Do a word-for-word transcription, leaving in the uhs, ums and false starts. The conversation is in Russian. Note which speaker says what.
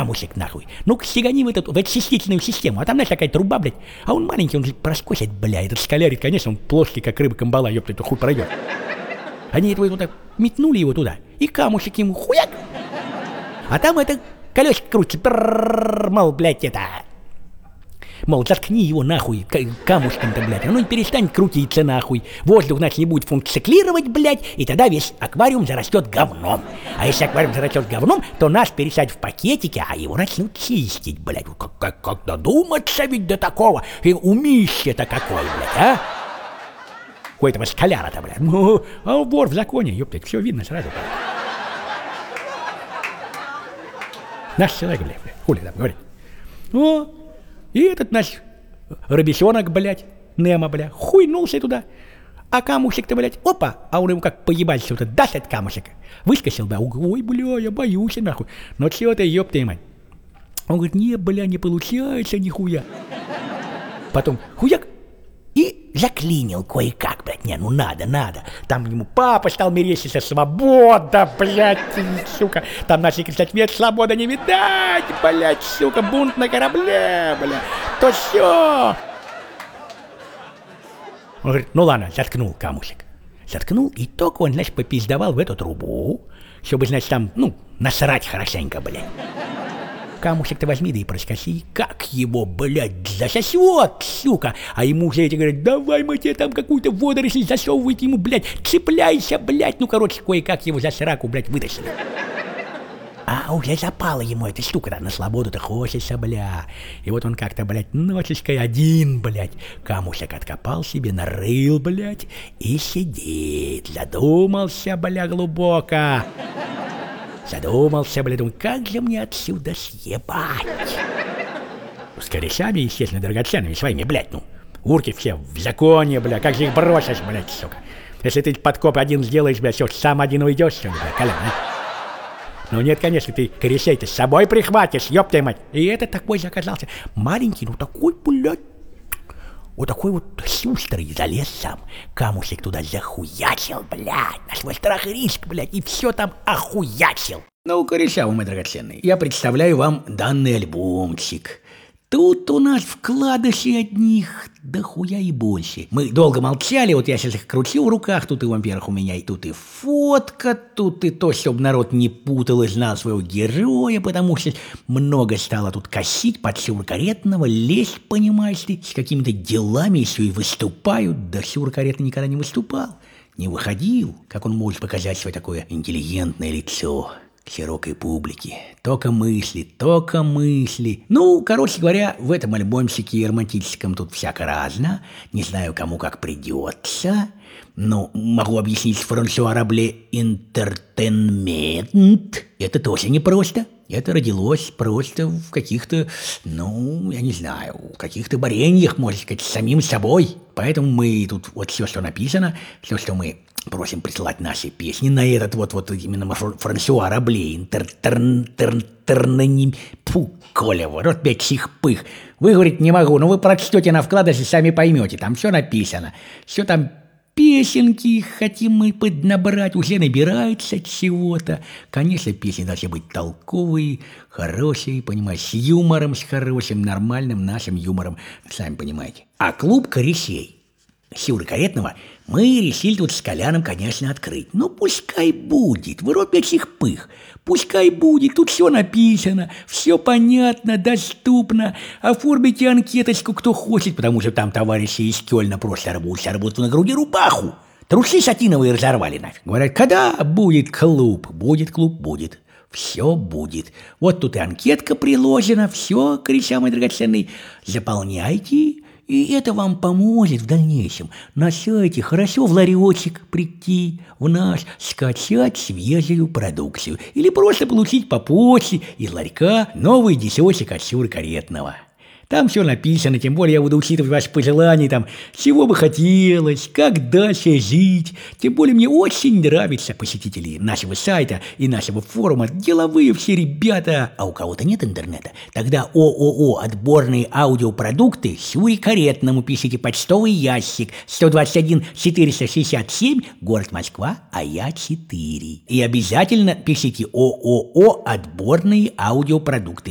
Speaker 1: камушек нахуй. Ну-ка сигани в эту, в эту частичную систему. А там, знаешь, такая труба, блядь. А он маленький, он же проскочит, бля, этот шкалярит, конечно, он плоский, как рыба камбала, ёпта, это хуй пройдет. Они этого вот так метнули его туда, и камушек ему хуяк. А там это колесико крутится, мол, блядь, это... Мол, заткни его нахуй, камушком-то, блядь, оно не перестанет крутиться нахуй. Воздух, значит, не будет функционировать, блядь, и тогда весь аквариум зарастет говном. А если аквариум зарастет говном, то нас пересадят в пакетики, а его начнут чистить, блядь. Как, как, как додуматься ведь до такого? И умище-то какой, блядь, а? У этого скаляра-то, блядь. Ну, а вор в законе, ёптать, все видно сразу, блядь. Наш человек, блядь, хули там говорит. Ну... И этот наш рыбесенок, блядь, Немо, блядь, хуйнулся туда. А камушек-то, блядь, опа, а он ему как поебался, вот даст этот камушек. Выскочил, да, ой, бля, я боюсь, нахуй. Но чего ты, ёб ты, мать. Он говорит, не, бля, не получается нихуя. Потом хуяк и заклинил кое-как, блядь, не, ну надо, надо. Там ему папа стал мерещиться, свобода, блядь, сука. Там начали кричать, нет, свобода не видать, блядь, сука, бунт на корабле, блядь, то все. Он говорит, ну ладно, заткнул камушек. Заткнул, и только он, значит, попиздовал в эту трубу, чтобы, значит, там, ну, насрать хорошенько, блядь. Камушек-то возьми, да и проскоси, как его, блядь, засосет, сука. А ему уже эти говорят, давай мы тебе там какую-то водоросль засовывать ему, блядь, цепляйся, блядь. Ну, короче, кое-как его за сраку, блядь, вытащили. А уже запала ему эта штука-то, на свободу-то хочется, бля. И вот он как-то, блядь, ночечкой один, блядь, камушек откопал себе, нарыл, блядь, и сидит, задумался, бля, глубоко. Задумался, блядь, думаю, как же мне отсюда съебать? С корешами, естественно, драгоценными своими, блядь, ну. Урки все в законе, бля, как же их бросишь, блядь, сука. Если ты подкоп один сделаешь, блядь, все, сам один уйдешь, все, блядь, Колян, а? Ну нет, конечно, ты корешей-то с собой прихватишь, ёб твою мать. И это такой же оказался маленький, ну такой, блядь. Вот такой вот шустрый залез сам, камушек туда захуячил, блядь, на свой страх и риск, блядь, и все там охуячил. Ну, кореша, вы мои драгоценные, я представляю вам данный альбомчик. Тут у нас вкладыши одних дохуя и больше. Мы долго молчали, вот я сейчас их кручу в руках, тут и, во-первых, у меня и тут и фотка, тут и то, чтобы народ не путал и знал своего героя, потому что много стало тут косить под Сюр-Каретного, лезть, понимаешь ли, с какими-то делами еще и выступают. Да Сюр-Каретный никогда не выступал, не выходил. Как он может показать свое такое интеллигентное лицо к широкой публике? Только мысли, только мысли. Ну, короче говоря, в этом альбомчике романтическом тут всяко разно. Не знаю, кому как придется. Но могу объяснить Франсуа Рабле «Интертейнмент». Это тоже непросто. Это родилось просто в каких-то, ну, я не знаю, в каких-то бореньях, можно сказать, с самим собой. Поэтому мы тут вот все, что написано, все, что мы просим присылать наши песни на этот вот, вот именно Франсуа Рабле «Интертейнмент». Фу, Коля, вот опять чих-пых. Вы, говорит, не могу, но вы прочтете на вкладыше, сами поймете. Там все написано. Все там песенки хотим мы поднабрать, уже набирается чего-то. Конечно, песни должны быть толковые, хорошие, понимаешь, с юмором, с хорошим, нормальным нашим юмором, сами понимаете. А клуб корешей Сюр-Каретного мы решили тут с Коляном, конечно, открыть. Ну, пускай будет, в рот их пых. Пускай будет, тут все написано, все понятно, доступно. Оформите анкеточку, кто хочет, потому что там товарищи из Кёльна просто рвут, рвут на груди рубаху. Трусы сатиновые разорвали нафиг. Говорят, когда будет клуб? Будет клуб, будет. Все будет. Вот тут и анкетка приложена, все, кореша мои драгоценные, заполняйте. И это вам поможет в дальнейшем на сайте хорошо в ларечек прийти, в наш, скачать свежую продукцию или просто получить по почте из ларька новый десяточек от Сюр-Каретного. Там все написано, тем более я буду учитывать ваши пожелания, там, чего бы хотелось, как дальше жить. Тем более мне очень нравятся посетители нашего сайта и нашего форума, деловые все ребята. А у кого-то нет интернета? Тогда ООО «Отборные аудиопродукты» Сюр-Каретному пишите почтовый ящик сто двадцать один четыреста шестьдесят семь, город Москва, а я четыре. И обязательно пишите ООО «Отборные аудиопродукты».